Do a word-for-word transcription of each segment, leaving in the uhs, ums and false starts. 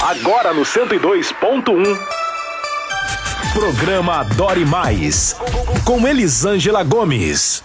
Agora no cento e dois ponto um. Programa Dore Mais, com Elisângela Gomes.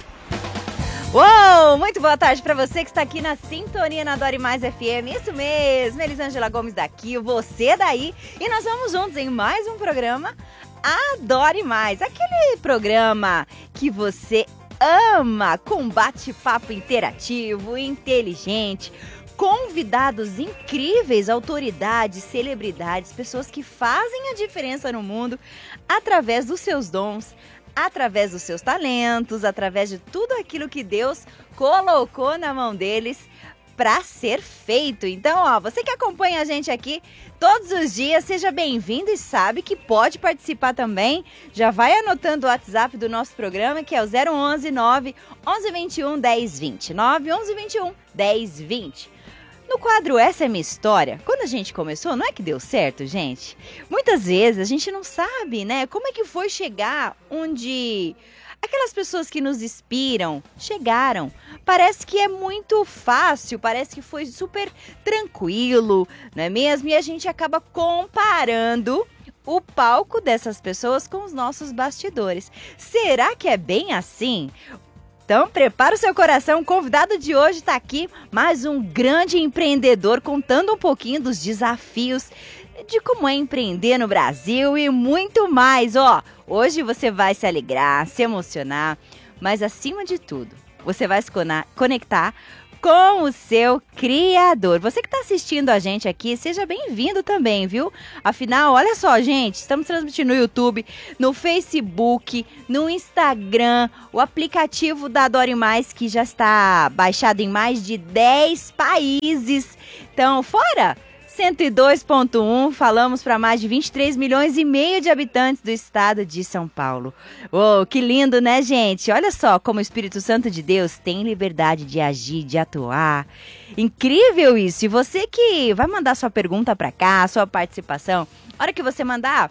Uou, muito boa tarde para você que está aqui na sintonia na Dore Mais F M. Isso mesmo, Elisângela Gomes daqui, você daí. E nós vamos juntos em mais um programa Adore Mais. Aquele programa que você ama, com bate-papo interativo, inteligente, convidados incríveis, autoridades, celebridades, pessoas que fazem a diferença no mundo através dos seus dons, através dos seus talentos, através de tudo aquilo que Deus colocou na mão deles para ser feito. Então, ó, você que acompanha a gente aqui todos os dias, seja bem-vindo e sabe que pode participar também. Já vai anotando o WhatsApp do nosso programa, que é o zero onze, nove onze vinte e um, dez vinte. nove onze vinte e um, dez vinte. No quadro Essa é Minha História, quando a gente começou, não é que deu certo, gente? Muitas vezes a gente não sabe, né, como é que foi chegar onde aquelas pessoas que nos inspiram chegaram. Parece que é muito fácil, parece que foi super tranquilo, não é mesmo? E a gente acaba comparando o palco dessas pessoas com os nossos bastidores. Será que é bem assim? Então, prepara o seu coração, o convidado de hoje está aqui, mais um grande empreendedor, contando um pouquinho dos desafios de como é empreender no Brasil e muito mais. Ó, hoje você vai se alegrar, se emocionar, mas acima de tudo, você vai se conectar com o seu Criador. Você que está assistindo a gente aqui, seja bem-vindo também, viu? Afinal, olha só, gente, estamos transmitindo no YouTube, no Facebook, no Instagram, o aplicativo da Dore Mais, que já está baixado em mais de dez países. Então, fora cento e dois ponto um, falamos para mais de vinte e três milhões e meio de habitantes do estado de São Paulo. Oh, que lindo, né, gente? Olha só como o Espírito Santo de Deus tem liberdade de agir, de atuar. Incrível isso! E você que vai mandar sua pergunta para cá, sua participação, a hora que você mandar,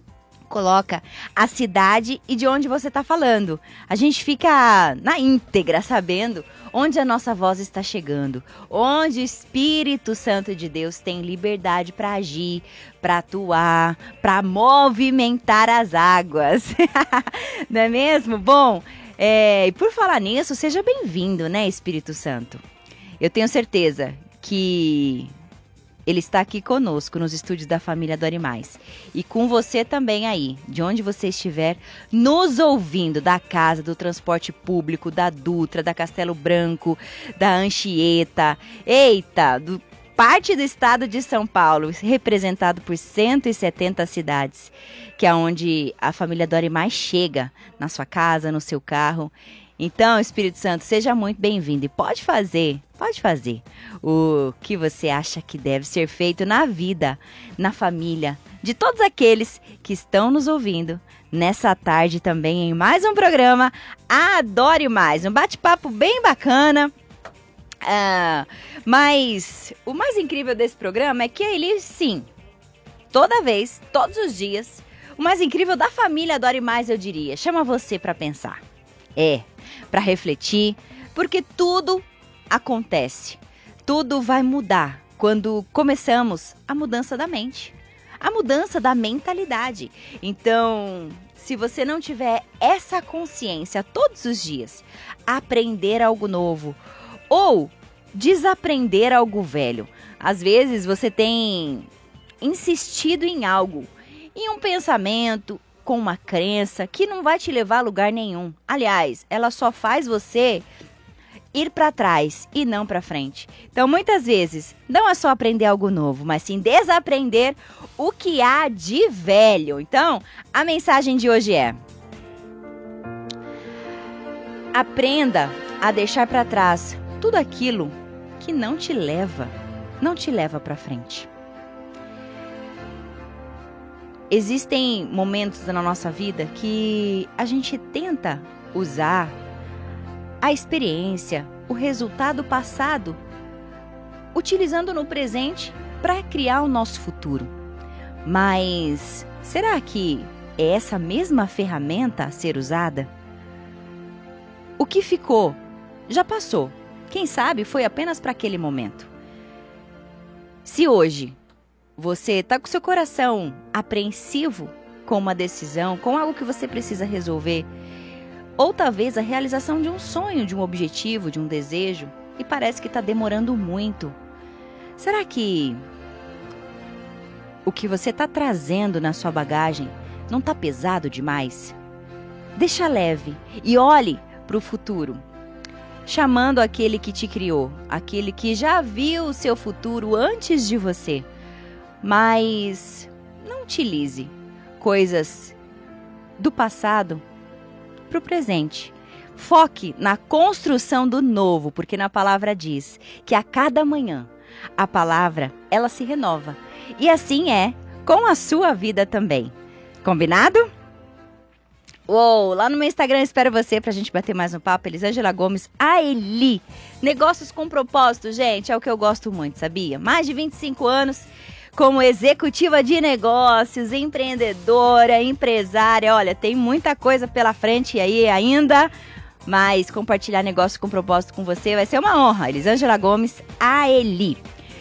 coloca a cidade e de onde você está falando. A gente fica na íntegra sabendo onde a nossa voz está chegando, onde o Espírito Santo de Deus tem liberdade para agir, para atuar, para movimentar as águas. Não é mesmo? Bom, é, e por falar nisso, seja bem-vindo, né, Espírito Santo? Eu tenho certeza que Ele está aqui conosco nos estúdios da família Dore Mais. E com você também aí, de onde você estiver, nos ouvindo, da casa, do transporte público, da Dutra, da Castelo Branco, da Anchieta, eita, do, parte do estado de São Paulo, representado por cento e setenta cidades, que é onde a família Dore Mais chega, na sua casa, no seu carro. Então, Espírito Santo, seja muito bem-vindo e pode fazer, pode fazer o que você acha que deve ser feito na vida, na família, de todos aqueles que estão nos ouvindo nessa tarde também em mais um programa Adore Mais, um bate-papo bem bacana. Ah, mas o mais incrível desse programa é que ele, sim, toda vez, todos os dias, o mais incrível da família Dore Mais, eu diria, chama você para pensar. É, para refletir, porque tudo acontece, tudo vai mudar quando começamos a mudança da mente, a mudança da mentalidade. Então, se você não tiver essa consciência todos os dias, aprender algo novo ou desaprender algo velho, às vezes você tem insistido em algo, em um pensamento, com uma crença que não vai te levar a lugar nenhum. Aliás, ela só faz você ir para trás e não para frente. Então, muitas vezes, não é só aprender algo novo, mas sim desaprender o que há de velho. Então, a mensagem de hoje é: aprenda a deixar para trás tudo aquilo que não te leva, não te leva para frente. Existem momentos na nossa vida que a gente tenta usar a experiência, o resultado passado, utilizando no presente para criar o nosso futuro. Mas será que é essa mesma ferramenta a ser usada? O que ficou já passou. Quem sabe foi apenas para aquele momento. Se hoje você tá com seu coração apreensivo com uma decisão, com algo que você precisa resolver, ou talvez a realização de um sonho, de um objetivo, de um desejo, e parece que está demorando muito. Será que o que você está trazendo na sua bagagem não está pesado demais? Deixa leve e olhe para o futuro, chamando aquele que te criou, aquele que já viu o seu futuro antes de você. Mas não utilize coisas do passado para o presente. Foque na construção do novo, porque na palavra diz que a cada manhã a palavra ela se renova. E assim é com a sua vida também. Combinado? Uou, lá no meu Instagram eu espero você pra gente bater mais um papo. Elisângela Gomes, a Eli. Negócios com propósito, gente, é o que eu gosto muito, sabia? Mais de vinte e cinco anos como executiva de negócios, empreendedora, empresária. Olha, tem muita coisa pela frente aí ainda, mas compartilhar negócio com propósito com você vai ser uma honra. Elisângela Gomes, a Eli.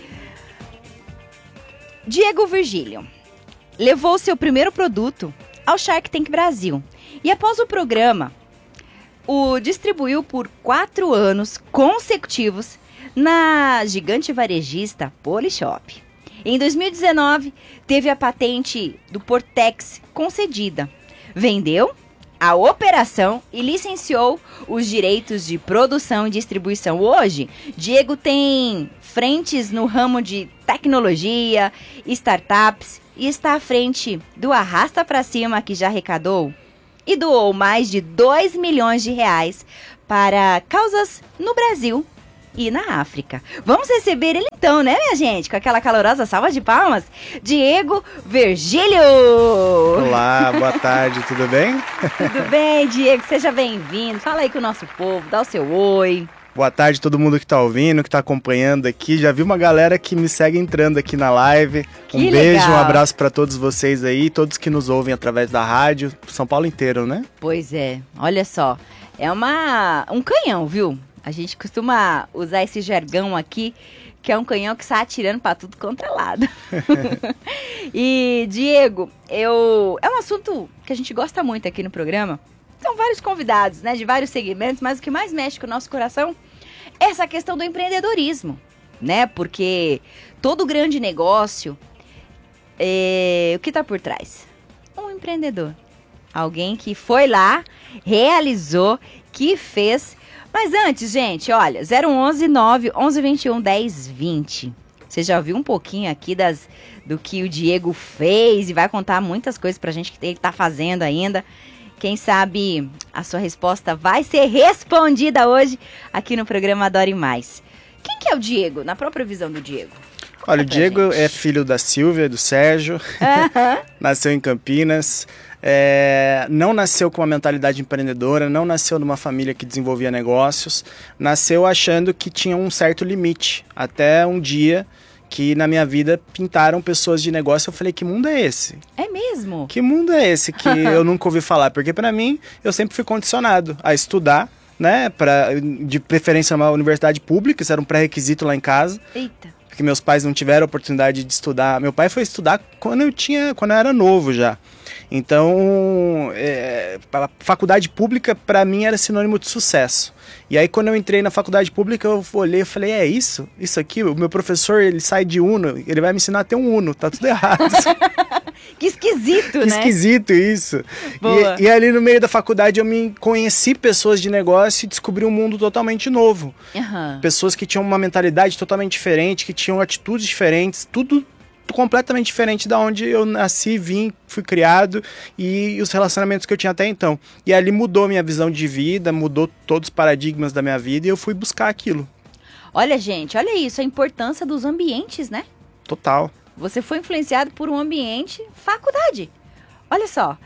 Diego Virgílio levou seu primeiro produto ao Shark Tank Brasil e após o programa, o distribuiu por quatro anos consecutivos na gigante varejista Polishop. Em dois mil e dezenove, teve a patente do Portex concedida. Vendeu a operação e licenciou os direitos de produção e distribuição. Hoje, Diego tem frentes no ramo de tecnologia, startups e está à frente do Arrasta Pra Cima, que já arrecadou e doou mais de dois milhões de reais para causas no Brasil e na África. Vamos receber ele então, né, minha gente? Com aquela calorosa salva de palmas, Diego Virgílio! Olá, boa tarde, tudo bem? Tudo bem, Diego? Seja bem-vindo. Fala aí com o nosso povo, dá o seu oi. Boa tarde todo mundo que tá ouvindo, que tá acompanhando aqui. Já vi uma galera que me segue entrando aqui na live. Que um beijo, legal. Um abraço para todos vocês aí, todos que nos ouvem através da rádio, São Paulo inteiro, né? Pois é, olha só, é uma, um canhão, viu? A gente costuma usar esse jargão aqui, que é um canhão que sai atirando para tudo quanto é lado. E, Diego, eu, é um assunto que a gente gosta muito aqui no programa. São vários convidados, né, de vários segmentos, mas o que mais mexe com o nosso coração é essa questão do empreendedorismo, né? Porque todo grande negócio, é, o que está por trás? Um empreendedor. Alguém que foi lá, realizou, que fez. Mas antes, gente, olha, zero onze, nove, onze, vinte e um, dez, vinte. Você já ouviu um pouquinho aqui das, do que o Diego fez e vai contar muitas coisas pra gente que ele tá fazendo ainda. Quem sabe a sua resposta vai ser respondida hoje aqui no programa Adore Mais. Quem que é o Diego, na própria visão do Diego? Olha, o Diego gente. é filho da Silvia, do Sérgio, Uhum. nasceu em Campinas, é, não nasceu com uma mentalidade empreendedora, não nasceu numa família que desenvolvia negócios, nasceu achando que tinha um certo limite, até um dia que na minha vida pintaram pessoas de negócio. Eu falei, que mundo é esse? É mesmo? Que mundo é esse que eu nunca ouvi falar? Porque pra mim, eu sempre fui condicionado a estudar, né, pra, de preferência numa universidade pública, isso era um pré-requisito lá em casa. Eita. Porque meus pais não tiveram oportunidade de estudar. Meu pai foi estudar quando eu tinha, quando eu era novo já. Então, é, a faculdade pública para mim era sinônimo de sucesso. E aí quando eu entrei na faculdade pública, eu olhei e falei, é isso? Isso aqui? O meu professor, ele sai de Uno, ele vai me ensinar a ter um Uno, tá tudo errado. Que esquisito, Que né? esquisito isso. Boa. E, e ali no meio da faculdade eu me conheci pessoas de negócio e descobri um mundo totalmente novo. Uhum. Pessoas que tinham uma mentalidade totalmente diferente, que tinham atitudes diferentes, tudo completamente diferente da onde eu nasci, vim, fui criado e os relacionamentos que eu tinha até então. E ali mudou minha visão de vida, mudou todos os paradigmas da minha vida e eu fui buscar aquilo. Olha, gente, olha isso, a importância dos ambientes, né? Total. Você foi influenciado por um ambiente faculdade. Olha só.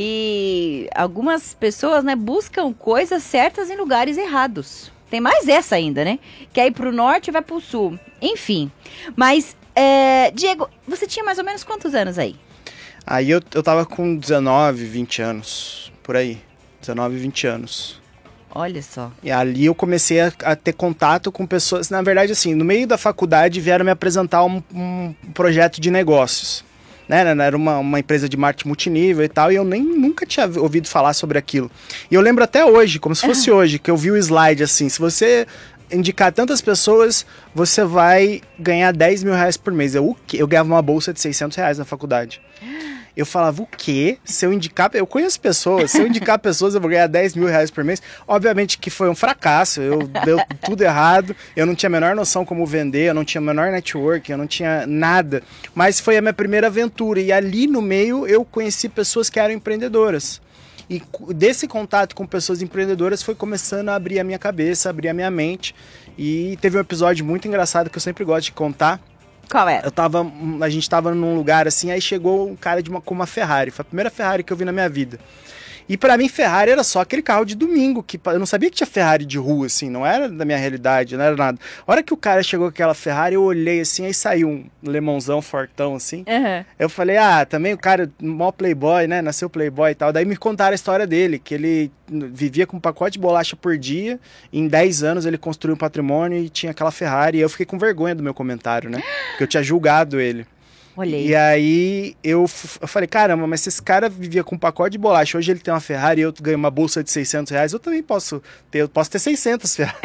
E algumas pessoas, né, buscam coisas certas em lugares errados. Tem mais essa ainda, né? Quer ir pro norte e vai pro sul. Enfim. Mas, é, Diego, você tinha mais ou menos quantos anos aí? Aí eu, eu tava com dezenove, vinte anos, por aí. dezenove, vinte anos. Olha só. E ali eu comecei a, a ter contato com pessoas. Na verdade, assim, no meio da faculdade vieram me apresentar um, um projeto de negócios. Né? Era uma, uma empresa de marketing multinível e tal, e eu nem nunca tinha ouvido falar sobre aquilo. E eu lembro até hoje, como se fosse hoje, que eu vi o slide assim, se você indicar tantas pessoas, você vai ganhar dez mil reais por mês. Eu, o quê? Eu ganhava uma bolsa de seiscentos reais na faculdade. Eu falava, o quê? Se eu indicar... Eu conheço pessoas, se eu indicar pessoas, eu vou ganhar dez mil reais por mês. Obviamente que foi um fracasso, eu deu tudo errado, eu não tinha a menor noção como vender, eu não tinha a menor network, eu não tinha nada. Mas foi a minha primeira aventura, e ali no meio eu conheci pessoas que eram empreendedoras. E desse contato com pessoas empreendedoras foi começando a abrir a minha cabeça, abrir a minha mente. E teve um episódio muito engraçado que eu sempre gosto de contar. Qual é? Eu tava, a gente tava num lugar assim, aí chegou um cara de uma, com uma Ferrari. Foi a primeira Ferrari que eu vi na minha vida. E pra mim, Ferrari era só aquele carro de domingo, que eu não sabia que tinha Ferrari de rua, assim, não era da minha realidade, não era nada. A hora que o cara chegou com aquela Ferrari, eu olhei assim, aí saiu um lemãozão fortão, assim. Uhum. Eu falei, ah, também o cara, mó playboy, né, nasceu playboy e tal. Daí me contaram a história dele, que ele vivia com um pacote de bolacha por dia, e em dez anos ele construiu um patrimônio e tinha aquela Ferrari. E eu fiquei com vergonha do meu comentário, né, porque eu tinha julgado ele. Olhei. E aí eu, eu falei, caramba, mas se esse cara vivia com um pacote de bolacha, hoje ele tem uma Ferrari e eu ganho uma bolsa de seiscentos reais, eu também posso ter, eu posso ter seiscentos Ferrari.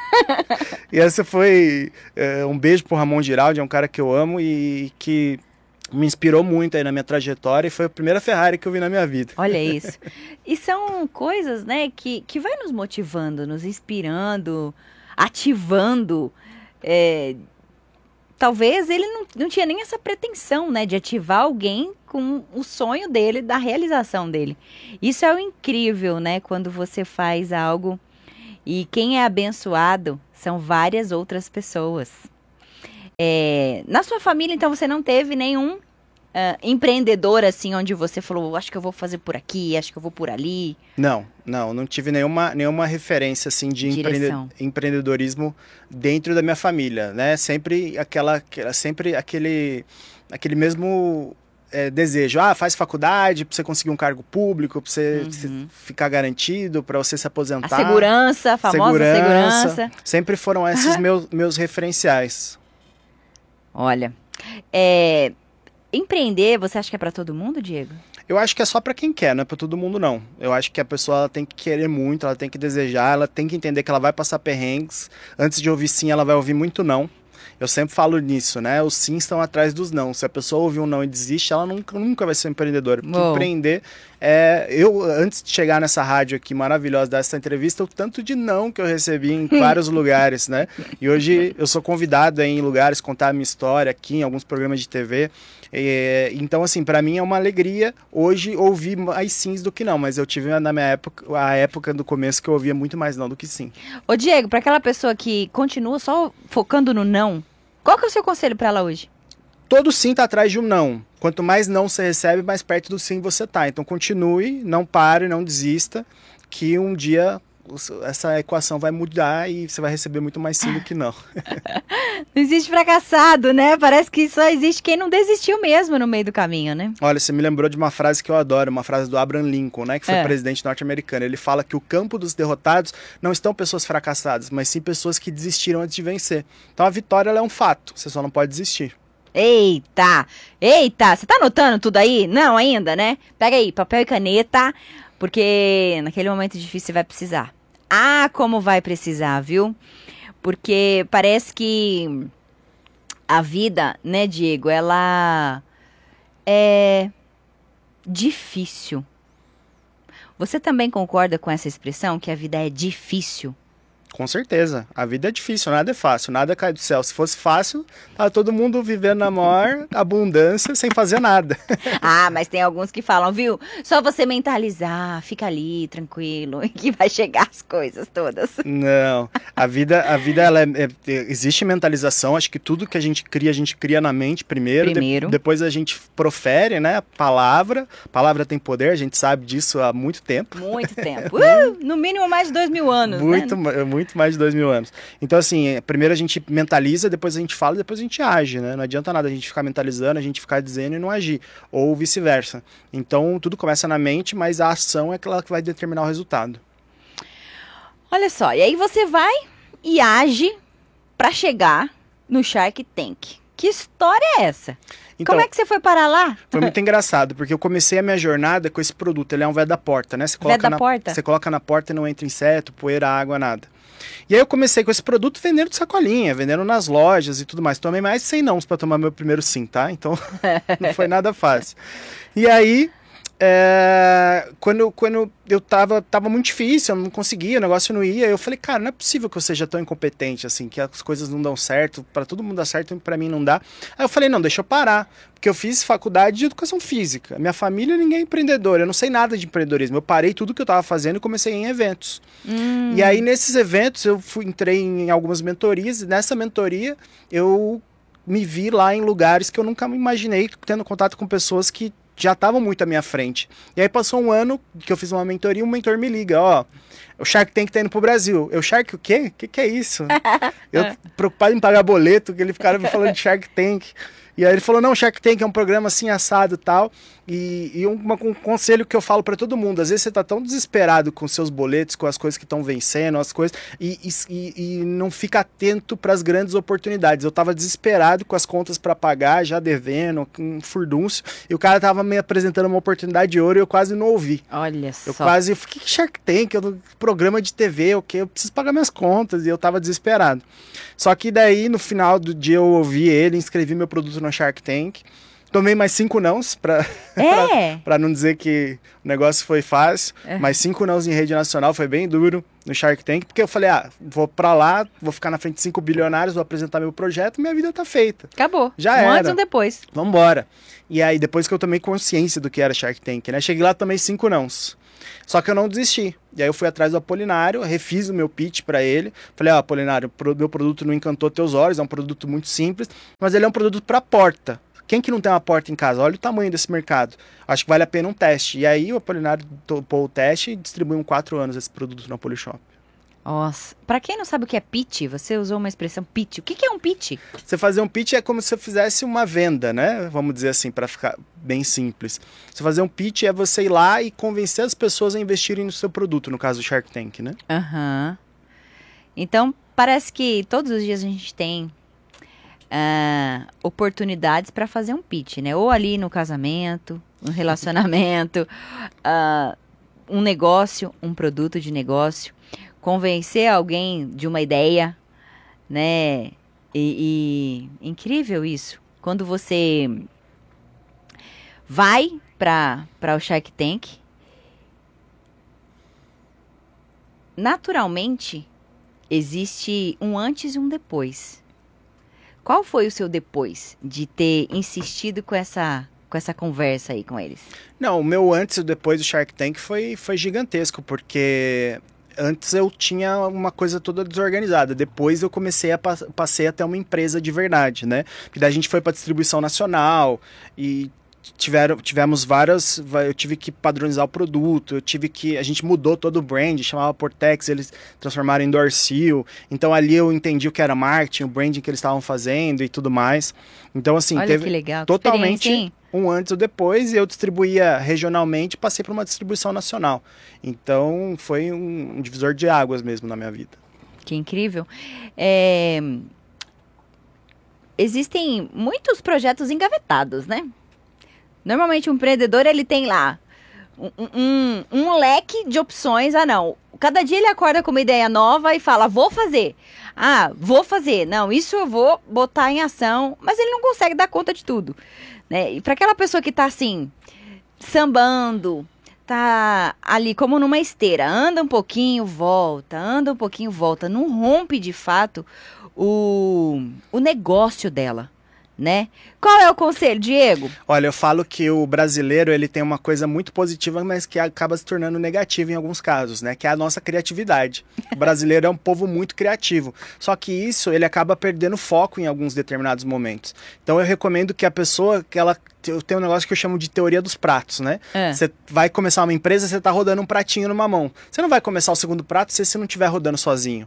E essa foi é, um beijo pro Ramon Giraldi, é um cara que eu amo e que me inspirou muito aí na minha trajetória, e foi a primeira Ferrari que eu vi na minha vida. Olha isso. E são coisas, né, que, que vai nos motivando, nos inspirando, ativando. É, talvez ele não, não tinha nem essa pretensão, né, de ativar alguém com o sonho dele, da realização dele. Isso é o incrível, né, quando você faz algo e quem é abençoado são várias outras pessoas. É, na sua família, então, você não teve nenhum uh, empreendedor, assim, onde você falou, acho que eu vou fazer por aqui, acho que eu vou por ali? Não, não, não tive nenhuma, nenhuma referência, assim, de empreende, empreendedorismo dentro da minha família, né? Sempre aquela, aquela sempre aquele, aquele mesmo é, desejo, ah, faz faculdade para você conseguir um cargo público, para você, uhum. você ficar garantido, para você se aposentar. A segurança, a famosa segurança. segurança. Sempre foram esses meus, meus referenciais. Olha, é, empreender, você acha que é para todo mundo, Diego? Eu acho que é só para quem quer, não é para todo mundo não. Eu acho que a pessoa ela tem que querer muito, ela tem que desejar, ela tem que entender que ela vai passar perrengues. Antes de ouvir sim, ela vai ouvir muito não. Eu sempre falo nisso, né? Os sim estão atrás dos não. Se a pessoa ouvir um não e desiste, ela nunca, nunca vai ser uma empreendedora. Porque oh. empreender é... Eu, antes de chegar nessa rádio aqui maravilhosa, dessa entrevista, o tanto de não que eu recebi em vários lugares, né? E hoje eu sou convidado aí em lugares, contar a minha história aqui, em alguns programas de T V. E, então, assim, para mim é uma alegria hoje ouvir mais sims do que não. Mas eu tive na minha época, a época do começo que eu ouvia muito mais não do que sim. Ô, Diego, para aquela pessoa que continua só focando no não, qual que é o seu conselho para ela hoje? Todo sim tá atrás de um não. Quanto mais não você recebe, mais perto do sim você tá. Então continue, não pare, não desista, que um dia essa equação vai mudar e você vai receber muito mais sim do que não. Não existe fracassado, né? Parece que só existe quem não desistiu mesmo no meio do caminho, né? Olha, você me lembrou de uma frase que eu adoro, uma frase do Abraham Lincoln, né? Que foi é. presidente norte-americano. Ele fala que o campo dos derrotados não estão pessoas fracassadas, mas sim pessoas que desistiram antes de vencer. Então a vitória ela é um fato, você só não pode desistir. Eita! Eita! Você tá anotando tudo aí? Não ainda, né? Pega aí, papel e caneta, porque naquele momento difícil você vai precisar. Ah, como vai precisar, viu? Porque parece que a vida, né, Diego, ela é difícil. Você também concorda com essa expressão, que a vida é difícil? Com certeza. A vida é difícil, nada é fácil, nada cai do céu. Se fosse fácil, tá todo mundo vivendo na maior abundância sem fazer nada. Ah, mas tem alguns que falam, viu? Só você mentalizar, fica ali, tranquilo, que vai chegar as coisas todas. Não, a vida, a vida ela é, é, existe mentalização, acho que tudo que a gente cria, a gente cria na mente primeiro. Primeiro. De, depois a gente profere, né, a palavra. A palavra tem poder, a gente sabe disso há muito tempo. Muito tempo. Uh, no mínimo mais de dois mil anos, muito, né? Muito muito mais de dois mil anos. Então, assim, primeiro a gente mentaliza, depois a gente fala, depois a gente age, né? Não adianta nada a gente ficar mentalizando, a gente ficar dizendo e não agir, ou vice-versa. Então, tudo começa na mente, mas a ação é aquela que vai determinar o resultado. Olha só, e aí você vai e age pra chegar no Shark Tank. Que história é essa? Então, como é que você foi parar lá? Foi muito engraçado, porque eu comecei a minha jornada com esse produto. Ele é um véio da porta, né? Você coloca Véio da na, porta? Você coloca na porta e não entra inseto, poeira, água, nada. E aí eu comecei com esse produto vendendo de sacolinha, vendendo nas lojas e tudo mais. Tomei mais de cem nãos pra tomar meu primeiro sim, tá? Então não foi nada fácil. E aí... É, quando, quando eu tava, tava muito difícil, eu não conseguia, o negócio não ia, eu falei, cara, não é possível que eu seja tão incompetente assim, que as coisas não dão certo, para todo mundo dá certo e para mim não dá. Aí eu falei, não, deixa eu parar, porque eu fiz faculdade de educação física, minha família ninguém é empreendedor, eu não sei nada de empreendedorismo, eu parei tudo que eu tava fazendo e comecei em eventos. Hum. E aí nesses eventos eu fui, entrei em algumas mentorias, e nessa mentoria eu me vi lá em lugares que eu nunca me imaginei, tendo contato com pessoas que já estavam muito à minha frente. E aí passou um ano que eu fiz uma mentoria, um mentor me liga, ó, o Shark Tank tá indo pro Brasil. Eu, Shark o quê? O que, que é isso? Eu preocupado em pagar boleto, que ele ficava me falando de Shark Tank. E aí ele falou, não, Shark Tank é um programa assim, assado e tal. E, e uma, um conselho que eu falo para todo mundo, às vezes você tá tão desesperado com seus boletos, com as coisas que estão vencendo, as coisas, e, e, e não fica atento para as grandes oportunidades. Eu tava desesperado com as contas para pagar, já devendo, com um furdúncio, e o cara tava me apresentando uma oportunidade de ouro e eu quase não ouvi. Olha só. Eu quase, eu fiquei, que Shark Tank? Eu, programa de T V, o quê? Eu preciso pagar minhas contas, e eu tava desesperado. Só que daí, no final do dia, eu ouvi ele, inscrevi meu produto no Shark Tank. Tomei mais cinco nãos, pra, é. pra, pra não dizer que o negócio foi fácil. É. Mais cinco nãos em rede nacional, foi bem duro no Shark Tank. Porque eu falei, ah, vou pra lá, vou ficar na frente de cinco bilionários, vou apresentar meu projeto, minha vida tá feita. Acabou. Já um era. antes e um depois. Vambora. E aí, depois que eu tomei consciência do que era Shark Tank, né? Cheguei lá, tomei cinco nãos. Só que eu não desisti. E aí eu fui atrás do Apolinário, refiz o meu pitch para ele. Falei, ó, oh, Apolinário, meu produto não encantou teus olhos, é um produto muito simples, mas ele é um produto para porta. Quem que não tem uma porta em casa? Olha o tamanho desse mercado. Acho que vale a pena um teste. E aí o Apolinário topou o teste e distribuiu em quatro anos esse produto na Polishop. Nossa, pra quem não sabe o que é pitch, você usou uma expressão pitch. O que, que é um pitch? Você fazer um pitch é como se você fizesse uma venda, né? Vamos dizer assim, para ficar bem simples. Você fazer um pitch é você ir lá e convencer as pessoas a investirem no seu produto, no caso do Shark Tank, né? Aham. Uhum. Então, parece que todos os dias a gente tem uh, oportunidades para fazer um pitch, né? Ou ali no casamento, no relacionamento, uh, um negócio, um produto de negócio. Convencer alguém de uma ideia, né? E, e incrível isso. Quando você vai para para o Shark Tank, naturalmente existe um antes e um depois. Qual foi o seu depois de ter insistido com essa com essa conversa aí com eles? Não, o meu antes e depois do Shark Tank foi foi gigantesco, porque antes eu tinha uma coisa toda desorganizada. Depois eu comecei a passei a ter uma empresa de verdade, né? E daí a gente foi para distribuição nacional e tiveram, tivemos várias... Eu tive que padronizar o produto, eu tive que... A gente mudou todo o brand, chamava Portex, eles transformaram em Dorsil. Então ali eu entendi o que era marketing, o branding que eles estavam fazendo e tudo mais. Então assim, olha teve que legal, que totalmente um antes ou depois, e eu distribuía regionalmente, passei para uma distribuição nacional. Então foi um, um divisor de águas mesmo na minha vida. Que incrível. É... Existem muitos projetos engavetados, né? Normalmente um empreendedor, ele tem lá um, um, um leque de opções. Ah, não. Cada dia ele acorda com uma ideia nova e fala, vou fazer. Ah, vou fazer. Não, isso eu vou botar em ação. Mas ele não consegue dar conta de tudo, né? E para aquela pessoa que tá assim, sambando, tá ali como numa esteira, anda um pouquinho, volta, anda um pouquinho, volta, não rompe de fato o, o negócio dela, né? Qual é o conselho, Diego? Olha, eu falo que o brasileiro, ele tem uma coisa muito positiva, mas que acaba se tornando negativa em alguns casos, né? Que é a nossa criatividade. O brasileiro é um povo muito criativo. Só que isso, ele acaba perdendo foco em alguns determinados momentos. Então eu recomendo que a pessoa, que ela... Eu tenho um negócio que eu chamo de teoria dos pratos, né? É. Você vai começar uma empresa, você tá rodando um pratinho numa mão. Você não vai começar o segundo prato se você não estiver rodando sozinho.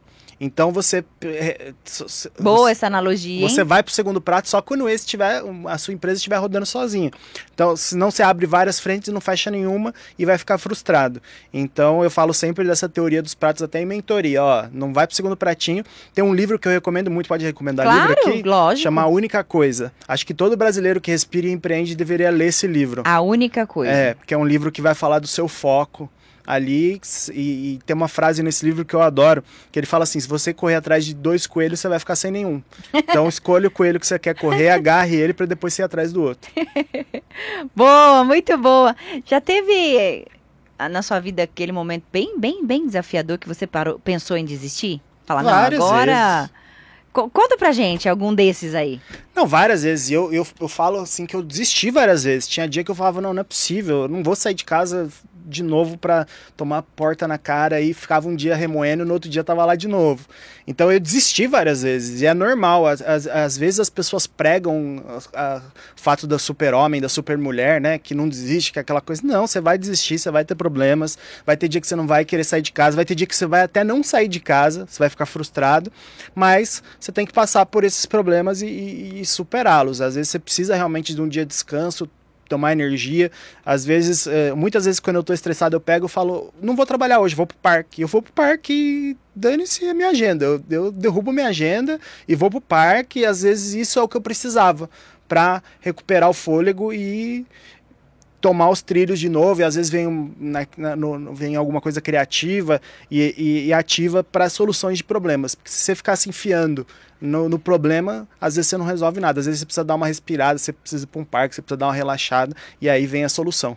Então você... Boa essa analogia, Você hein? vai pro segundo prato só quando esse tiver, a sua empresa estiver rodando sozinha. Então, senão você abre várias frentes e não fecha nenhuma e vai ficar frustrado. Então, eu falo sempre dessa teoria dos pratos até em mentoria. Ó, não vai pro segundo pratinho. Tem um livro que eu recomendo muito, pode recomendar Claro, livro aqui? lógico. Chama A Única Coisa. Acho que todo brasileiro que respira e empreende deveria ler esse livro. A única coisa. É, porque é um livro que vai falar do seu foco ali, e, e tem uma frase nesse livro que eu adoro, que ele fala assim: se você correr atrás de dois coelhos, você vai ficar sem nenhum. Então escolha o coelho que você quer correr, agarre ele para depois ir atrás do outro. Boa, muito boa. Já teve na sua vida aquele momento bem, bem, bem desafiador que você parou, pensou em desistir? Falar, Várias não, agora... vezes. Co- Conta pra gente algum desses aí. Não, várias vezes. Eu, eu, eu falo assim que eu desisti várias vezes. Tinha dia que eu falava, não, não é possível, eu não vou sair de casa de novo pra tomar porta na cara, e ficava um dia remoendo e no outro dia tava lá de novo. Então eu desisti várias vezes, e é normal. Às, às, às vezes as pessoas pregam o fato da super-homem, da super-mulher, né, que não desiste, que é aquela coisa. Não, você vai desistir, você vai ter problemas, vai ter dia que você não vai querer sair de casa, vai ter dia que você vai até não sair de casa, você vai ficar frustrado, mas você tem que passar por esses problemas e, e, e superá-los. Às vezes você precisa realmente de um dia de descanso, tomar energia. Às vezes, é, muitas vezes quando eu tô estressado, eu pego e falo, não vou trabalhar hoje, vou pro parque. Eu vou pro parque e dane-se a minha agenda. Eu, eu derrubo minha agenda e vou pro parque, e às vezes isso é o que eu precisava para recuperar o fôlego e tomar os trilhos de novo. E às vezes vem, um, na, na, no, vem alguma coisa criativa e, e, e ativa para soluções de problemas. Porque se você ficar se enfiando no, no problema, às vezes você não resolve nada. Às vezes você precisa dar uma respirada, você precisa ir para um parque, você precisa dar uma relaxada, e aí vem a solução.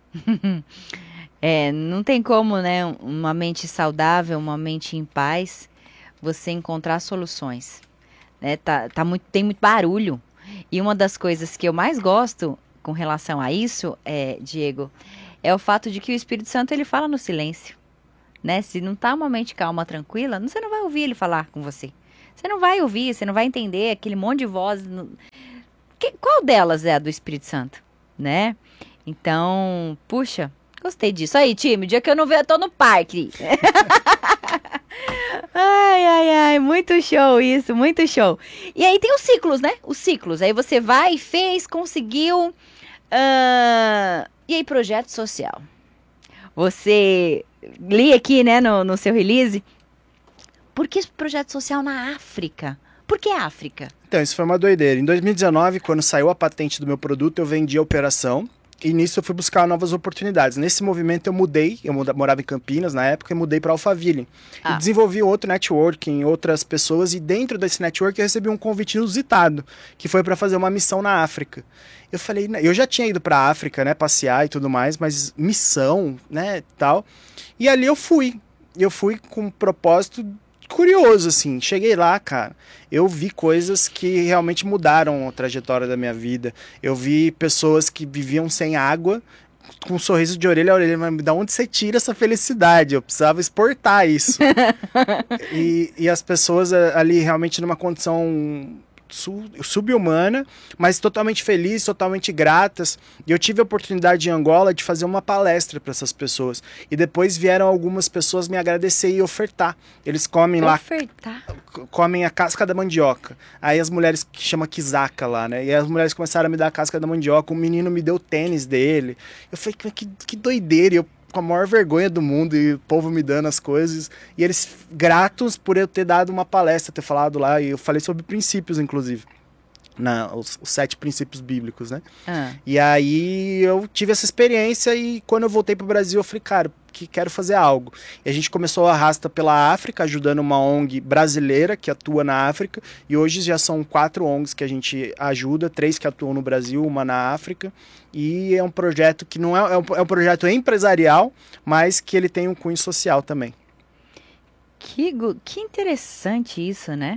É, não tem como, né, uma mente saudável, uma mente em paz, você encontrar soluções, né? Tá, tá muito, tem muito barulho. E uma das coisas que eu mais gosto com relação a isso, é, Diego, é o fato de que o Espírito Santo, ele fala no silêncio, né? Se não tá uma mente calma, tranquila, você não vai ouvir ele falar com você. Você não vai ouvir, você não vai entender aquele monte de vozes. No... Que, qual delas é a do Espírito Santo, né? Então, puxa, gostei disso. Aí, time, o dia que eu não ver, eu tô no parque. Ai, ai, ai, muito show isso, muito show. E aí tem os ciclos, né? Os ciclos. Aí você vai, fez, conseguiu. Uh... E aí, projeto social. Você li aqui, né, no, no seu release. Por que projeto social na África? Por que África? Então, isso foi uma doideira. Em dois mil e dezenove, quando saiu a patente do meu produto, eu vendi a operação. E nisso eu fui buscar novas oportunidades. Nesse movimento eu mudei, eu morava em Campinas na época, e mudei para Alphaville. Ah. E desenvolvi outro networking, outras pessoas, e dentro desse network eu recebi um convite inusitado, que foi para fazer uma missão na África. Eu falei, eu já tinha ido para a África, né, passear e tudo mais, mas missão, né, tal. E ali eu fui. Eu fui com um propósito curioso, assim. Cheguei lá, cara, eu vi coisas que realmente mudaram a trajetória da minha vida. Eu vi pessoas que viviam sem água, com um sorriso de orelha a orelha. Mas da onde você tira essa felicidade? Eu precisava exportar isso. e, e as pessoas ali realmente numa condição sub-humana, mas totalmente felizes, totalmente gratas. E eu tive a oportunidade em Angola de fazer uma palestra para essas pessoas. E depois vieram algumas pessoas me agradecer e ofertar. Eles comem ofertar. lá, comem a casca da mandioca. Aí as mulheres, que chama quizaca lá, né? E as mulheres começaram a me dar a casca da mandioca. Um menino me deu o tênis dele. Eu falei, que, que doideira. E eu, com a maior vergonha do mundo, e o povo me dando as coisas, e eles gratos por eu ter dado uma palestra, ter falado lá, e eu falei sobre princípios, inclusive, na, os, os sete princípios bíblicos, né? Ah. E aí eu tive essa experiência, e quando eu voltei pro Brasil, eu falei, cara, que quero fazer algo. E a gente começou a arrasta pela África, ajudando uma O N G brasileira que atua na África, e hoje já são quatro O N Gs que a gente ajuda, três que atuam no Brasil, uma na África, e é um projeto que não é, é um, é um projeto empresarial, mas que ele tem um cunho social também. Que, que interessante isso, né?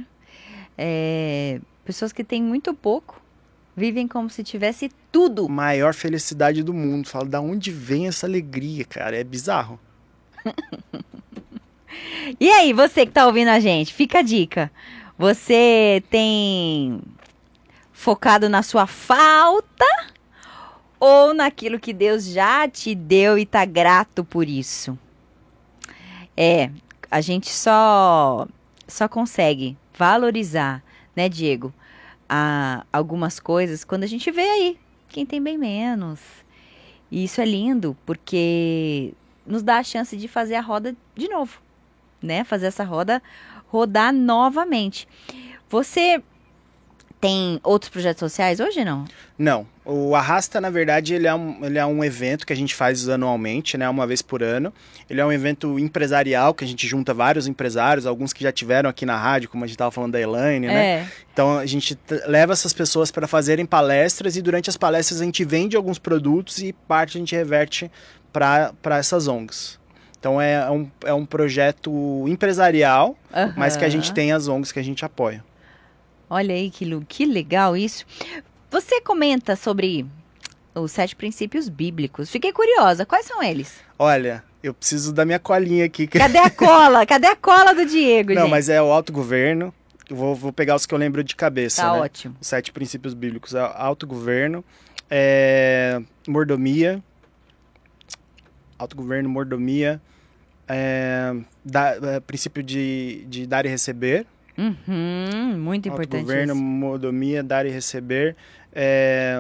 É, pessoas que têm muito pouco, vivem como se tivesse tudo. Maior felicidade do mundo. Fala, da onde vem essa alegria, cara? É bizarro. E aí, você que tá ouvindo a gente, fica a dica. Você tem focado na sua falta ou naquilo que Deus já te deu e tá grato por isso? É, a gente só só consegue valorizar, né, Diego, a, algumas coisas quando a gente vê aí quem tem bem menos. E isso é lindo, porque nos dá a chance de fazer a roda de novo, né? Fazer essa roda rodar novamente. Você tem outros projetos sociais hoje, não? Não. O Arrasta, na verdade, ele é, um, ele é um evento que a gente faz anualmente, né? Uma vez por ano. Ele é um evento empresarial, que a gente junta vários empresários, alguns que já tiveram aqui na rádio, como a gente estava falando da Elaine, né? É. Então, a gente t- leva essas pessoas para fazerem palestras e durante as palestras a gente vende alguns produtos e parte a gente reverte para essas O N Gs. Então, é um, é um projeto empresarial, Aham. mas que a gente tem as O N Gs que a gente apoia. Olha aí que, lu- que legal isso. Você comenta sobre os sete princípios bíblicos. Fiquei curiosa. Quais são eles? Olha, eu preciso da minha colinha aqui. que- Cadê a cola? Cadê a cola do Diego, Não, gente? mas é o autogoverno. Eu vou, vou pegar os que eu lembro de cabeça, Tá né? ótimo. Os sete princípios bíblicos. É autogoverno, é, mordomia, autogoverno, mordomia, é, da, é, princípio de, de dar e receber. Uhum, muito importante Autogoverno, isso. mordomia, dar e receber. É...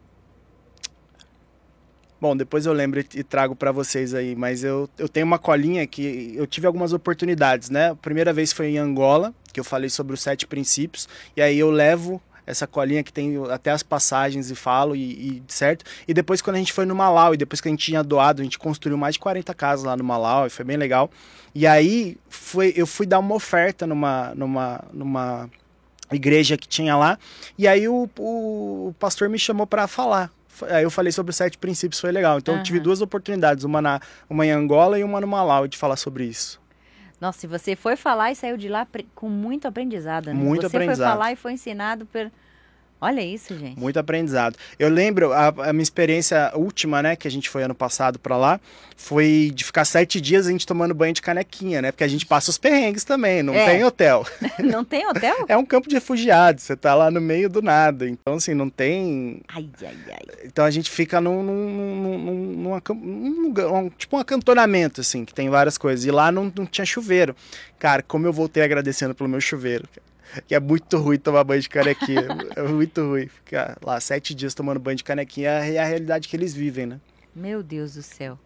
Bom, depois eu lembro e trago para vocês aí, mas eu, eu tenho uma colinha que eu tive algumas oportunidades, né? A primeira vez foi em Angola, que eu falei sobre os sete princípios, e aí eu levo essa colinha que tem até as passagens e falo, e, e certo? E depois quando a gente foi no Malau, e depois que a gente tinha doado, a gente construiu mais de quarenta casas lá no Malau, e foi bem legal. E aí foi, eu fui dar uma oferta numa, numa, numa igreja que tinha lá, e aí o, o, o pastor me chamou para falar. Aí eu falei sobre os sete princípios, foi legal. Então Uhum. eu tive duas oportunidades, uma, na, uma em Angola e uma no Malau, de falar sobre isso. Nossa, e você foi falar e saiu de lá pre- com muito aprendizado, né? Muito você aprendizado. foi falar e foi ensinado por... Olha isso, gente. Muito aprendizado. Eu lembro, a, a minha experiência última, né, que a gente foi ano passado pra lá, foi de ficar sete dias a gente tomando banho de canequinha, né? Porque a gente passa os perrengues também, não É. tem hotel. Não tem hotel? É um campo de refugiados, você tá lá no meio do nada. Então, assim, não tem... Ai, ai, ai. Então a gente fica num, num, num, num, num acam- num lugar, um- tipo um acantonamento, assim, que tem várias coisas. E lá não, não tinha chuveiro. Cara, como eu voltei agradecendo pelo meu chuveiro, cara. Que é muito ruim tomar banho de canequinha. É muito ruim. Ficar lá sete dias tomando banho de canequinha é a realidade que eles vivem, né? Meu Deus do céu.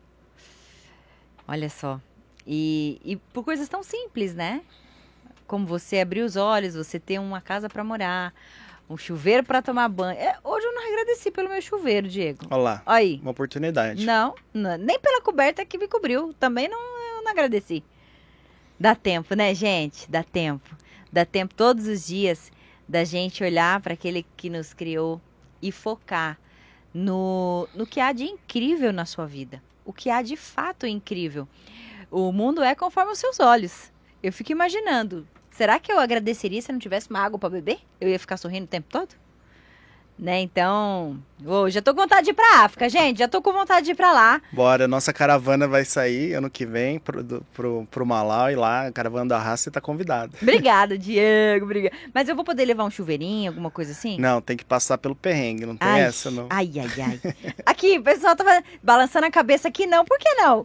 Olha só. E, e por coisas tão simples, né? Como você abrir os olhos, você ter uma casa pra morar, um chuveiro pra tomar banho. É, hoje eu não agradeci pelo meu chuveiro, Diego. Olha lá, Olha aí. uma oportunidade. Não, não, nem pela coberta que me cobriu. Também não, eu não agradeci. Dá tempo, né, gente? Dá tempo. Dá tempo todos os dias da gente olhar para aquele que nos criou e focar no, no que há de incrível na sua vida. O que há de fato incrível. O mundo é conforme os seus olhos. Eu fico imaginando. Será que eu agradeceria se eu não tivesse uma água para beber? Eu ia ficar sorrindo o tempo todo? Né, então... Oh, já tô com vontade de ir pra África, gente. Já tô com vontade de ir pra lá. Bora, nossa caravana vai sair ano que vem pro, do, pro, pro Malau e lá, a caravana da raça, você tá convidado. Obrigada, Diego. Obrigada. Mas eu vou poder levar um chuveirinho, alguma coisa assim? Não, tem que passar pelo perrengue, não tem Ai, essa não. Ai, ai, ai. Aqui, o pessoal tá fazendo- balançando a cabeça aqui, não. Por que não?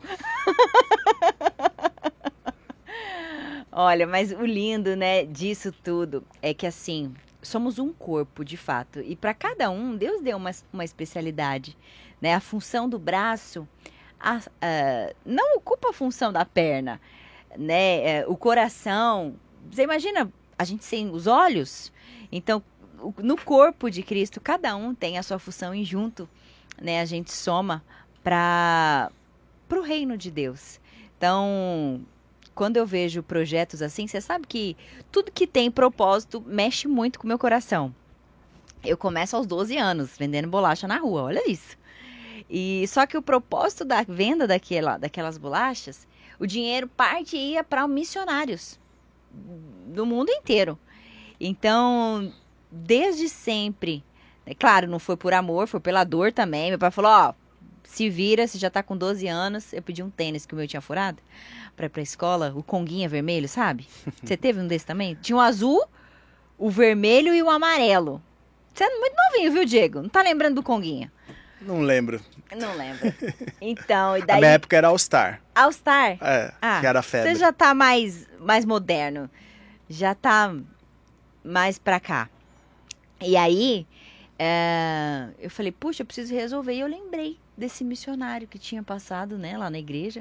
Olha, mas o lindo, né, disso tudo é que, assim, somos um corpo, de fato. E para cada um, Deus deu uma, uma especialidade, né? A função do braço a- a- não ocupa a função da perna, né? É, o coração... Você imagina a gente sem os olhos? Então, o- no corpo de Cristo, cada um tem a sua função e junto, né, a gente soma para o reino de Deus. Então, quando eu vejo projetos assim, você sabe que tudo que tem propósito mexe muito com o meu coração. Eu começo aos doze anos, vendendo bolacha na rua, olha isso. E só que o propósito da venda daquela, daquelas bolachas, o dinheiro parte e ia para missionários do mundo inteiro. Então, desde sempre, é claro, não foi por amor, foi pela dor também. Meu pai falou, ó, se vira, você já tá com doze anos. Eu pedi um tênis que o meu tinha furado pra ir pra escola, o conguinha vermelho, sabe? Você teve um desse também? Tinha o azul, o vermelho e o amarelo. Você é muito novinho, viu, Diego? Não tá lembrando do conguinha? Não lembro. Não lembro. Então, e A daí... minha época era All Star. All Star? É, Ah, que era a febre. você já tá mais, mais moderno. já tá mais pra cá. E aí, é, eu falei, puxa, eu preciso resolver. E eu lembrei desse missionário que tinha passado, né, lá na igreja.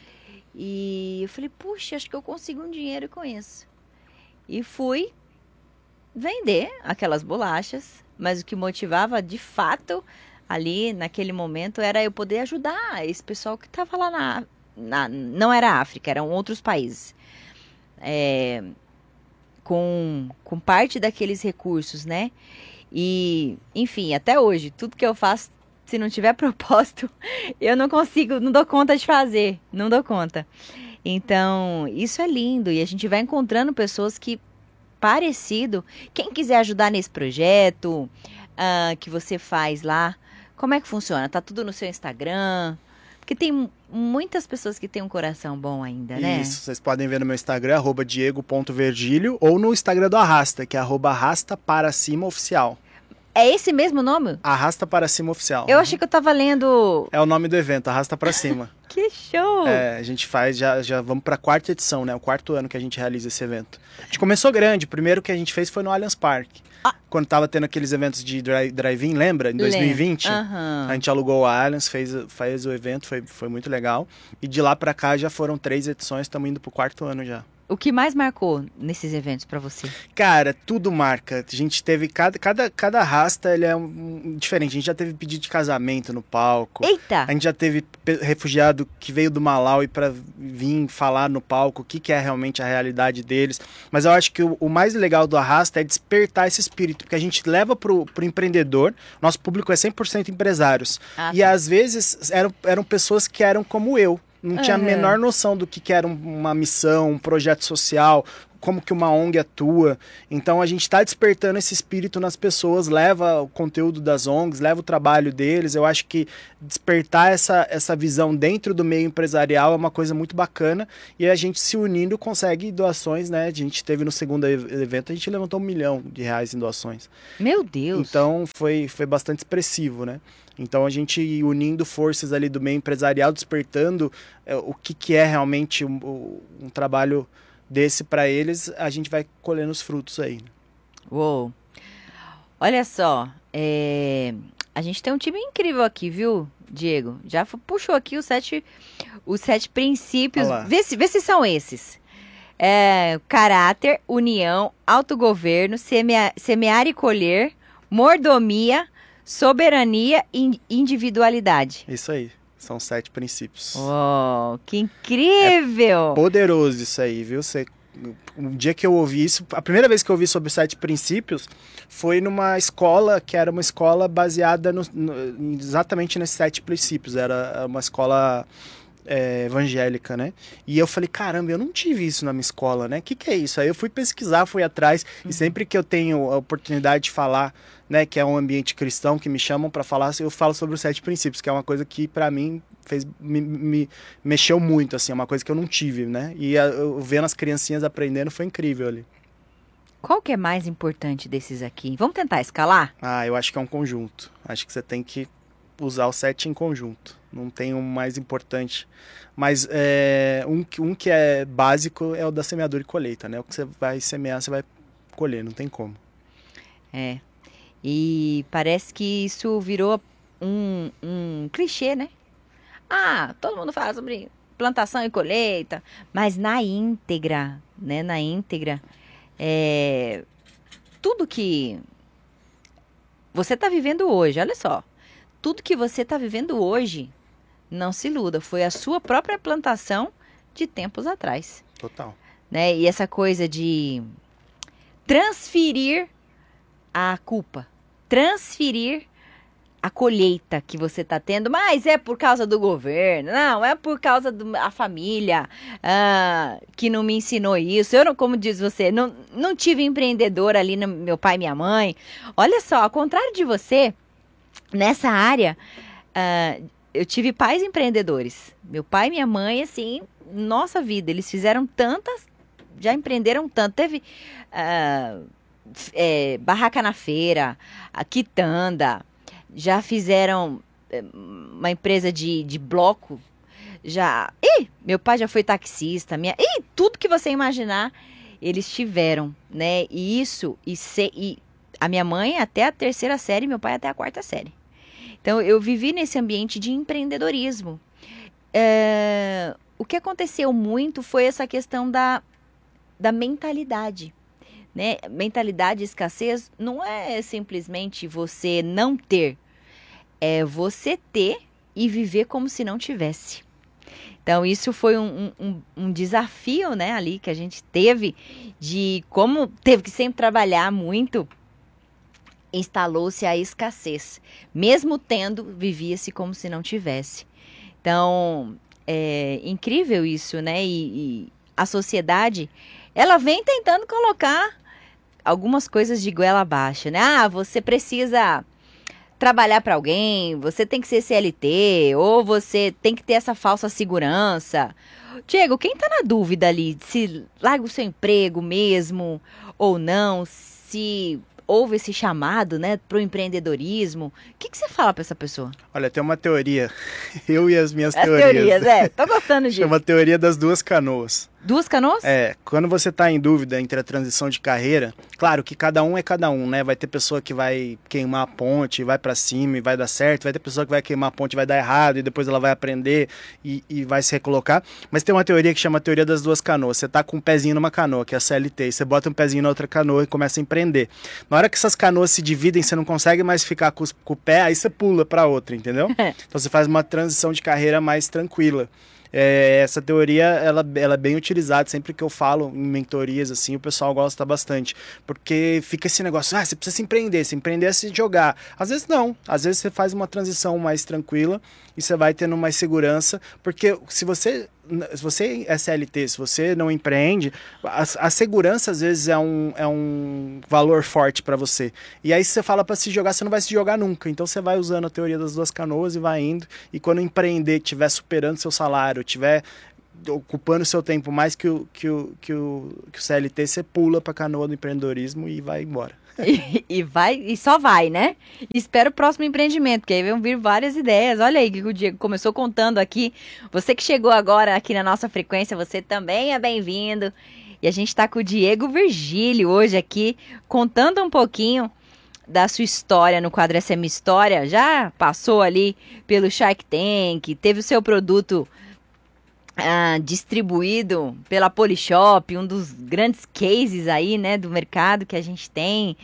E eu falei, puxa, acho que eu consigo um dinheiro com isso. E fui vender aquelas bolachas, mas o que motivava de fato ali naquele momento era eu poder ajudar esse pessoal que estava lá na, na... Não era África, eram outros países. É, com, com parte daqueles recursos, né? E, enfim, até hoje, tudo que eu faço, se não tiver propósito, eu não consigo, não dou conta de fazer, não dou conta. Então, isso é lindo e a gente vai encontrando pessoas que, parecido, quem quiser ajudar nesse projeto uh, que você faz lá, como é que funciona? Tá tudo no seu Instagram? Porque tem muitas pessoas que têm um coração bom ainda, né? Isso, vocês podem ver no meu Instagram, arroba diego ponto vergílio, ou no Instagram do Arrasta, que é arroba arrasta para cima oficial. É esse mesmo nome? Arrasta para cima oficial. Eu achei que eu tava lendo... É o nome do evento, Arrasta para cima. Que show! É, a gente faz, já, já vamos para a quarta edição, né? O quarto ano que a gente realiza esse evento. A gente começou grande, o primeiro que a gente fez foi no Allianz Parque. Ah. Quando tava tendo aqueles eventos de drive-in, lembra? Em dois mil e vinte. Uhum. A gente alugou o Allianz, fez, fez o evento, foi, foi muito legal. E de lá para cá já foram três edições, estamos indo pro quarto ano já. O que mais marcou nesses eventos para você? Cara, tudo marca. A gente teve, cada, cada, cada arrasta, ele é um, um, diferente. A gente já teve pedido de casamento no palco. Eita! A gente já teve refugiado que veio do Malawi para vir falar no palco o que, que é realmente a realidade deles. Mas eu acho que o, o mais legal do arrasta é despertar esse espírito, porque a gente leva pro, pro empreendedor, nosso público é cem por cento empresários. Ah, e tá. Às vezes eram, eram pessoas que eram como eu. Não tinha uhum. a menor noção do que, que era uma missão, um projeto social, como que uma O N G atua. Então a gente está despertando esse espírito nas pessoas, leva o conteúdo das O N Gs, leva o trabalho deles. Eu acho que despertar essa, essa visão dentro do meio empresarial é uma coisa muito bacana. E a gente se unindo consegue doações, né? A gente teve no segundo evento, a gente levantou um milhão de reais em doações. Meu Deus! Então foi, foi bastante expressivo, né? Então a gente unindo forças ali do meio empresarial, despertando é, o que, que é realmente um, um trabalho desse para eles, a gente vai colhendo os frutos aí. Uou! Olha só, é... a gente tem um time incrível aqui, viu, Diego? Já puxou aqui os sete, os sete princípios. Vê se, vê se são esses. É, caráter, união, autogoverno, semea, semear e colher, mordomia, soberania e individualidade. Isso aí, são sete princípios. Oh, que incrível! É poderoso isso aí, viu? Você, um dia que eu ouvi isso, a primeira vez que eu ouvi sobre os sete princípios foi numa escola que era uma escola baseada no, no, exatamente nesses sete princípios. Era uma escola é, evangélica, né? E eu falei, caramba, eu não tive isso na minha escola, né? O que, que é isso? Aí eu fui pesquisar, fui atrás, uhum. e sempre que eu tenho a oportunidade de falar, né, que é um ambiente cristão, que me chamam para falar, eu falo sobre os sete princípios, que é uma coisa que para mim fez, me, me mexeu muito, assim, é uma coisa que eu não tive, né? E a, eu vendo as criancinhas aprendendo foi incrível ali. Qual que é mais importante desses aqui? Vamos tentar escalar? Ah, eu acho que é um conjunto. Acho que você tem que usar os sete em conjunto. Não tem um mais importante. Mas é, um, um que é básico é o da semeadura e colheita, né? O que você vai semear, você vai colher, não tem como. É. E parece que isso virou um, um clichê, né? Ah, todo mundo fala sobre plantação e colheita, mas na íntegra, né? Na íntegra, é, tudo que você está vivendo hoje, olha só, tudo que você está vivendo hoje, não se iluda, foi a sua própria plantação de tempos atrás. Total. Né? E essa coisa de transferir a culpa, transferir a colheita que você está tendo, mas é por causa do governo, não, é por causa da família ah, que não me ensinou isso. Eu, não, como diz você, não, não tive empreendedor ali, no, meu pai e minha mãe. Olha só, ao contrário de você, nessa área, ah, eu tive pais empreendedores. Meu pai e minha mãe, assim, nossa vida, eles fizeram tantas, já empreenderam tanto. Teve ah, é, barraca na feira, a quitanda, já fizeram uma empresa de, de bloco, já... Ih, meu pai já foi taxista, minha... Ih, tudo que você imaginar. eles tiveram, né? E isso, e, se, e a minha mãe até a terceira série, meu pai até a quarta série. Então, eu vivi nesse ambiente de empreendedorismo. É, o que aconteceu muito foi essa questão da, da mentalidade. Né? Mentalidade de escassez não é simplesmente você não ter. É você ter e viver como se não tivesse. Então, isso foi um, um, um desafio, né, ali que a gente teve, de como teve que sempre trabalhar muito, instalou-se a escassez. Mesmo tendo, vivia-se como se não tivesse. Então, é incrível isso, né? E, e a sociedade, ela vem tentando colocar algumas coisas de goela abaixo, né? Ah, você precisa trabalhar para alguém, você tem que ser C L T, ou você tem que ter essa falsa segurança. Diego, quem tá na dúvida ali, se larga o seu emprego mesmo ou não, se houve esse chamado, né, pro empreendedorismo, o que, que você fala para essa pessoa? Olha, tem uma teoria, eu e as minhas as teorias. teorias, é, tô gostando disso. Chama a teoria das duas canoas. Duas canoas? É, quando você está em dúvida entre a transição de carreira, claro que cada um é cada um, né? Vai ter pessoa que vai queimar a ponte, vai para cima e vai dar certo, vai ter pessoa que vai queimar a ponte e vai dar errado, e depois ela vai aprender e, e vai se recolocar. Mas tem uma teoria que chama a teoria das duas canoas. Você tá com um pezinho numa canoa, que é a C L T, e você bota um pezinho na outra canoa e começa a empreender. Na hora que essas canoas se dividem, você não consegue mais ficar com, os, com o pé, aí você pula para outra, entendeu? Então você faz uma transição de carreira mais tranquila. É, essa teoria ela, ela é bem utilizada sempre que eu falo em mentorias, assim, o pessoal gosta bastante, porque fica esse negócio, ah, você precisa se empreender, se empreender é se jogar. Às vezes não, às vezes você faz uma transição mais tranquila e você vai tendo mais segurança, porque se você, se você é C L T, se você não empreende, a, a segurança às vezes é um, é um valor forte para você. E aí se você fala para se jogar, você não vai se jogar nunca. Então você vai usando a teoria das duas canoas e vai indo, e quando empreender estiver superando seu salário, estiver ocupando seu tempo mais que o, que o, que o, que o C L T, você pula para a canoa do empreendedorismo e vai embora. E, e vai, e só vai, né? Espera o próximo empreendimento, porque aí vão vir várias ideias. Olha aí que o Diego começou contando aqui. Você que chegou agora aqui na nossa frequência, você também é bem-vindo. E a gente está com o Diego Virgílio hoje aqui, contando um pouquinho da sua história no quadro Essa é Minha História. Já passou ali pelo Shark Tank, teve o seu produto Ah, distribuído pela Polishop, um dos grandes cases aí, né, do mercado que a gente tem.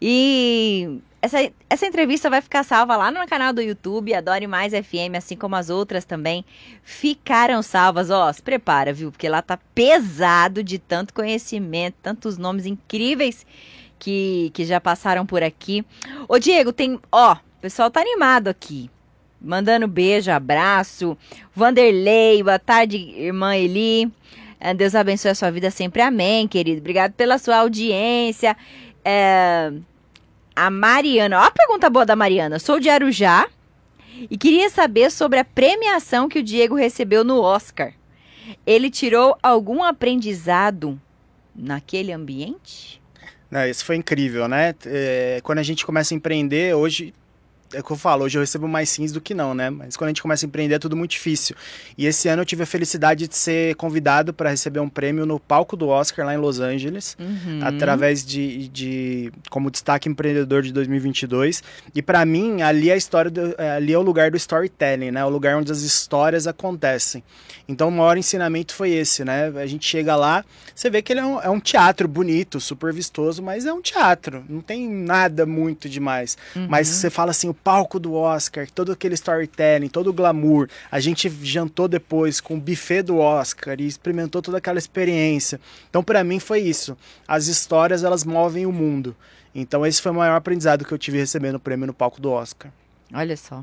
E essa, essa entrevista vai ficar salva lá no canal do YouTube, Adore Mais F M, assim como as outras também ficaram salvas. Ó, se prepara, viu? Porque lá tá pesado de tanto conhecimento, tantos nomes incríveis que, que já passaram por aqui. Ô, Diego, tem... Ó, o pessoal tá animado aqui. Mandando beijo, abraço. Vanderlei, boa tarde, irmã Eli. Deus abençoe a sua vida sempre, amém, querido. Obrigado pela sua audiência. É, a Mariana, ó a pergunta boa da Mariana. Sou de Arujá e queria saber sobre a premiação que o Diego recebeu no Oscar. Ele tirou algum aprendizado naquele ambiente? Não, isso foi incrível, né? É, quando a gente começa a empreender, hoje... É o que eu falo, hoje eu recebo mais sims do que não, né? Mas quando a gente começa a empreender é tudo muito difícil. E esse ano eu tive a felicidade de ser convidado para receber um prêmio no palco do Oscar lá em Los Angeles, uhum. através de, de... como destaque empreendedor de dois mil e vinte e dois. E para mim, ali é, a história do, ali é o lugar do storytelling, né? O lugar onde as histórias acontecem. Então o maior ensinamento foi esse, né? A gente chega lá, você vê que ele é um, é um teatro bonito, super vistoso, mas é um teatro. Não tem nada muito demais. Uhum. Mas você fala assim, palco do Oscar, todo aquele storytelling, todo o glamour. A gente jantou depois com o buffet do Oscar e experimentou toda aquela experiência. Então, para mim, foi isso. As histórias, elas movem o mundo. Então, esse foi o maior aprendizado que eu tive recebendo o prêmio no palco do Oscar. Olha só.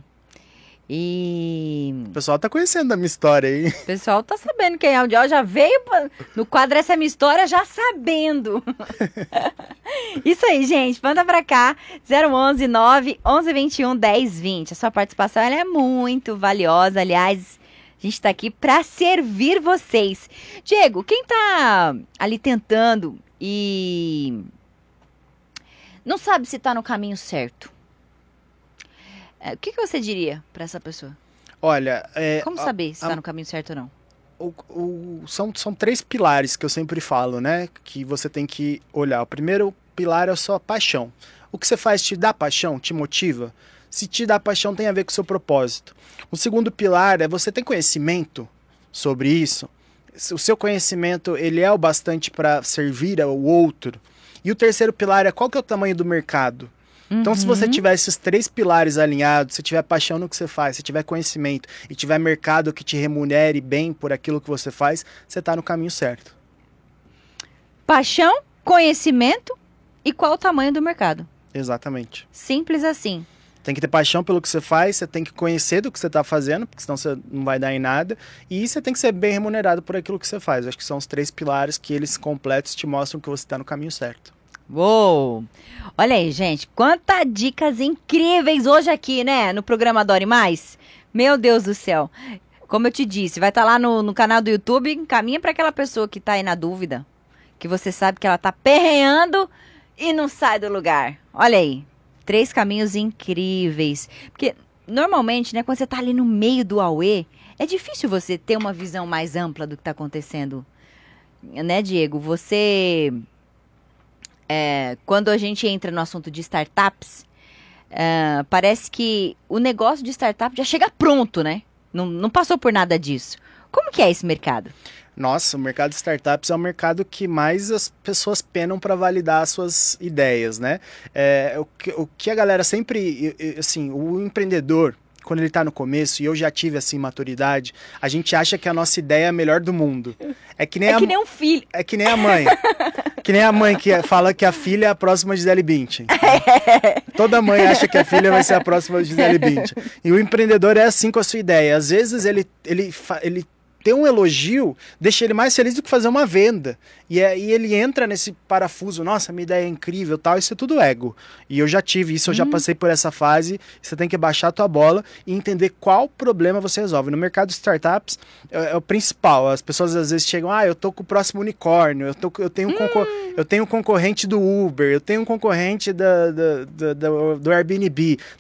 E... O pessoal tá conhecendo a minha história aí. O pessoal tá sabendo quem é o Diego, já veio no quadro Essa é Minha História já sabendo. Isso aí, gente, manda pra cá, zero onze, nove, onze, vinte e um, dez, vinte. A sua participação, ela é muito valiosa, aliás, a gente tá aqui pra servir vocês. Diego, quem tá ali tentando e não sabe se tá no caminho certo, o que, que você diria para essa pessoa? Olha... É, Como saber a, se está no caminho certo ou não? o, o, são, são três pilares que eu sempre falo, né? Que você tem que olhar. O primeiro pilar é a sua paixão. O que você faz te dá paixão, te motiva? Se te dá paixão, tem a ver com o seu propósito. O segundo pilar é você tem conhecimento sobre isso. O seu conhecimento ele é o bastante para servir ao outro. E o terceiro pilar é qual que é o tamanho do mercado. Uhum. Então, se você tiver esses três pilares alinhados, se tiver paixão no que você faz, se tiver conhecimento e tiver mercado que te remunere bem por aquilo que você faz, você está no caminho certo. Paixão, conhecimento e qual o tamanho do mercado. Exatamente. Simples assim. Tem que ter paixão pelo que você faz, você tem que conhecer do que você está fazendo, porque senão você não vai dar em nada. E você tem que ser bem remunerado por aquilo que você faz. Eu acho que são os três pilares que eles completos te mostram que você está no caminho certo. Uou! Olha aí, gente, quantas dicas incríveis hoje aqui, né, no programa Adore Mais. Meu Deus do céu. Como eu te disse, vai estar lá no, no canal do YouTube, encaminha para aquela pessoa que está aí na dúvida, que você sabe que ela está perreando e não sai do lugar. Olha aí. Três caminhos incríveis. Porque, normalmente, né, quando você tá ali no meio do auê, é difícil você ter uma visão mais ampla do que tá acontecendo. Né, Diego? Você... É, quando a gente entra no assunto de startups, é, parece que o negócio de startup já chega pronto, né? Não, não passou por nada disso. Como que é esse mercado? Nossa, o mercado de startups é o mercado que mais as pessoas penam para validar as suas ideias, né? É, o, que, o que a galera sempre, assim, o empreendedor, quando ele está no começo, e eu já tive, assim, maturidade, a gente acha que a nossa ideia é a melhor do mundo. É que nem, é a, que nem um filho. É que nem a mãe. Que nem a mãe que fala que a filha é a próxima Gisele Bündchen. É. Toda mãe acha que a filha vai ser a próxima Gisele Bündchen. E o empreendedor é assim com a sua ideia. Às vezes ele, ele, ele ter um elogio deixa ele mais feliz do que fazer uma venda. E aí ele entra nesse parafuso, nossa, minha ideia é incrível, tal, isso é tudo ego. E eu já tive isso, eu já passei por essa fase. Você tem que baixar a tua bola e entender qual problema você resolve. No mercado de startups é, é o principal. As pessoas às vezes chegam, ah, eu tô com o próximo unicórnio, eu, tô, eu, tenho, um hum. concor- eu tenho um concorrente do Uber, eu tenho um concorrente da, da, da, da, do Airbnb.